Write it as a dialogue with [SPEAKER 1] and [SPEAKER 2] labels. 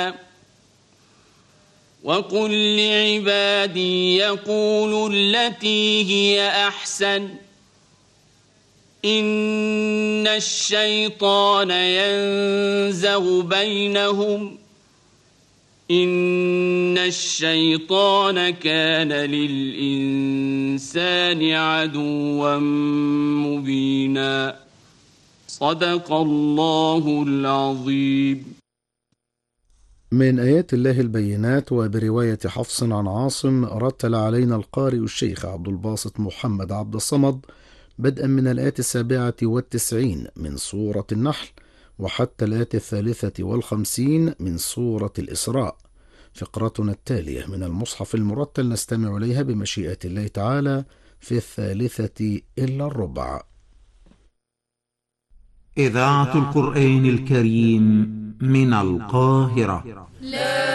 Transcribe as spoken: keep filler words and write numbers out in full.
[SPEAKER 1] وقل لعبادي يقولوا التي هي أحسن إن الشيطان ينزغ بينهم إن الشيطان كان للإنسان عدوا مبينا. صدق الله العظيم.
[SPEAKER 2] من آيات الله البينات. وبرواية حفص عن عاصم رتل علينا القارئ الشيخ عبد الباسط محمد عبد الصمد بدءا من الآية السابعة والتسعين من سورة النحل وحتى الآية الثالثة والخمسين من سورة الإسراء. فقرتنا التالية من المصحف المرتل نستمع إليها بمشيئة الله تعالى في الثالثة إلا الربع.
[SPEAKER 3] إذاعة القرآن الكريم من القاهرة.